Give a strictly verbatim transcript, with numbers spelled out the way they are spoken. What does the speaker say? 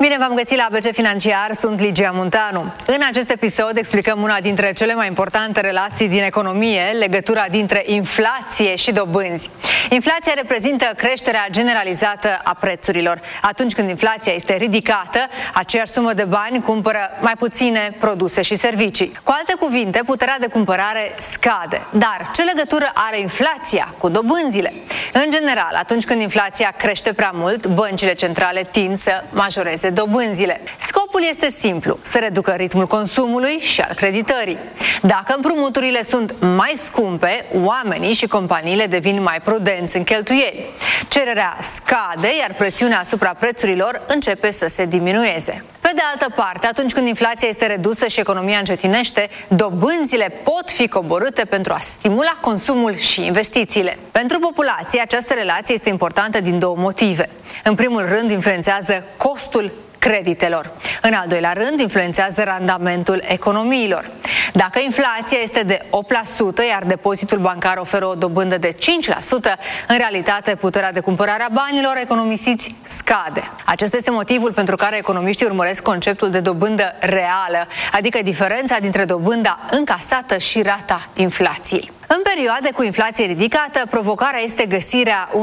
Bine v-am găsit la A B C Financiar, sunt Ligia Muntanu. În acest episod explicăm una dintre cele mai importante relații din economie, legătura dintre inflație și dobânzi. Inflația reprezintă creșterea generalizată a prețurilor. Atunci când inflația este ridicată, aceeași sumă de bani cumpără mai puține produse și servicii. Cu alte cuvinte, puterea de cumpărare scade. Dar ce legătură are inflația cu dobânzile? În general, atunci când inflația crește prea mult, băncile centrale tind să majoreze dobânzile. Scopul este simplu, să reducă ritmul consumului și al creditării. Dacă împrumuturile sunt mai scumpe, oamenii și companiile devin mai prudenți în cheltuieli. Cererea scade, iar presiunea asupra prețurilor începe să se diminueze. Pe de altă parte, atunci când inflația este redusă și economia încetinește, dobânzile pot fi coborâte pentru a stimula consumul și investițiile. Pentru populație, această relație este importantă din două motive. În primul rând, influențează costul creditelor. În al doilea rând, influențează randamentul economiilor. Dacă inflația este de opt la sută, iar depozitul bancar oferă o dobândă de cinci la sută, în realitate puterea de cumpărare a banilor economisiți scade. Acesta este motivul pentru care economiștii urmăresc conceptul de dobândă reală, adică diferența dintre dobânda încasată și rata inflației. În perioade cu inflație ridicată, provocarea este găsirea